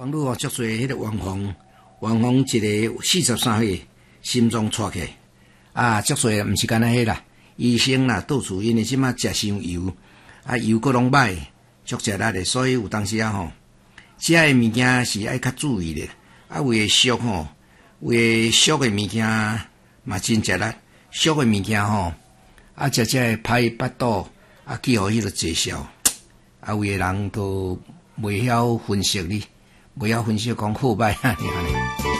网络足侪迄个网红一个43岁心脏错起，足侪毋是干那迄啦，医生啦到处因为即马食伤油，油佫拢歹，足食力的，所以有当时吼，食的物件是爱较注意的，为俗吼，为俗的物件嘛真食力，俗的物件吼，食会歹腹肚，去互迄个坐消，有的人都袂晓分析你。不要分析讲好歹安尼。